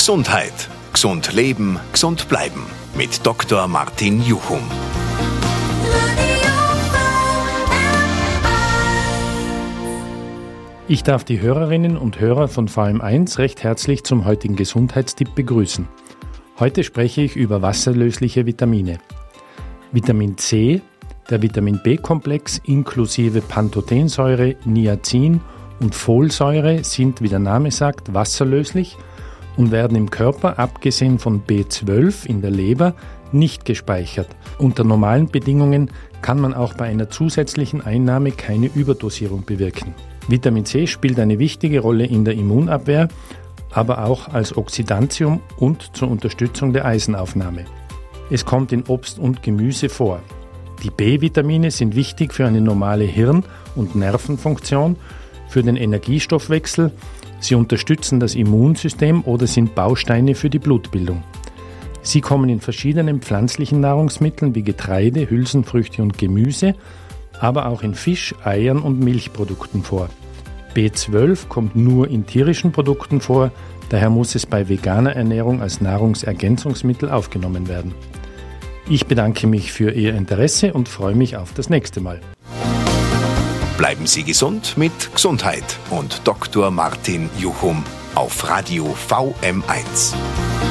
Gesundheit. Gesund leben, gesund bleiben. Mit Dr. Martin Juchum. Ich darf die Hörerinnen und Hörer von VM1 recht herzlich zum heutigen Gesundheitstipp begrüßen. Heute spreche ich über wasserlösliche Vitamine. Vitamin C, der Vitamin B-Komplex inklusive Pantothensäure, Niacin und Folsäure sind, wie der Name sagt, wasserlöslich und werden im Körper, abgesehen von B12 in der Leber, nicht gespeichert. Unter normalen Bedingungen kann man auch bei einer zusätzlichen Einnahme keine Überdosierung bewirken. Vitamin C spielt eine wichtige Rolle in der Immunabwehr, aber auch als Oxidantium und zur Unterstützung der Eisenaufnahme. Es kommt in Obst und Gemüse vor. Die B-Vitamine sind wichtig für eine normale Hirn- und Nervenfunktion, für den Energiestoffwechsel, sie unterstützen das Immunsystem oder sind Bausteine für die Blutbildung. Sie kommen in verschiedenen pflanzlichen Nahrungsmitteln wie Getreide, Hülsenfrüchte und Gemüse, aber auch in Fisch, Eiern und Milchprodukten vor. B12 kommt nur in tierischen Produkten vor, daher muss es bei veganer Ernährung als Nahrungsergänzungsmittel aufgenommen werden. Ich bedanke mich für Ihr Interesse und freue mich auf das nächste Mal. Bleiben Sie gesund mit Gesundheit und Dr. Martin Juchum auf Radio VM1.